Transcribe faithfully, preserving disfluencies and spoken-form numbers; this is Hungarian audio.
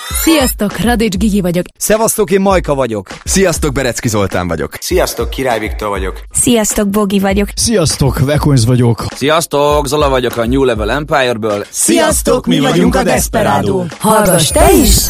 Sziasztok, Radics Gigi vagyok. Szevasztok, én Majka vagyok. Sziasztok, Berecki Zoltán vagyok. Sziasztok, Király Viktor vagyok. Sziasztok, Bogi vagyok. Sziasztok, Vekonz vagyok. Sziasztok, Zola vagyok a New Level Empire-ből. Sziasztok, mi vagyunk a Desperado. Hallgass te is!